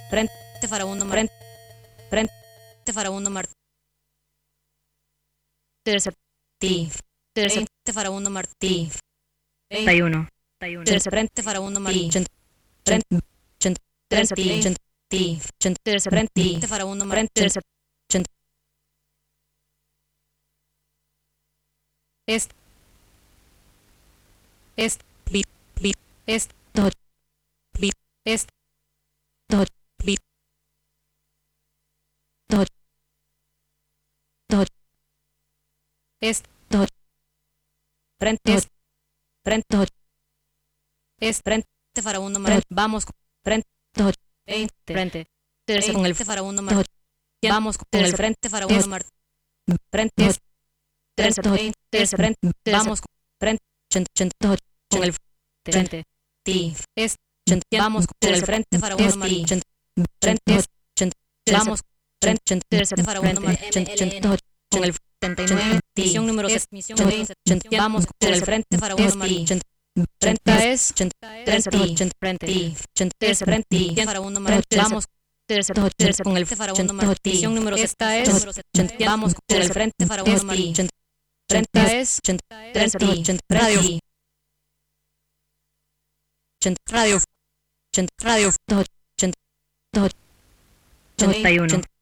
Frente Farabundo Martí. Frente Farabundo Martí. Frente Farabundo Martí. 31. Frente Farabundo Martí. Frente Farabundo Martí. Est bit est Dot. bit est Dot. bit Dot. Dot. est Dot. frente Dot. frente Dot. es frente Farabundo Martí. Vamos frente Dot. frente con el Farabundo Martí. Dot. Vamos con el frente Farabundo Martí. Frente Dot. frente vamos frente Dot. con el frente es vamos con el frente Farabundo Martí. Frente vamos frente Farabundo Martí. Dot. Con el 79 misión número 6 vamos con el frente Farabundo Martí. Frente es frente Farabundo Martí. Vamos con el Farabundo Martí. Misión número 6 vamos con el frente Farabundo Martí. Frente es radio radio Dot. 31.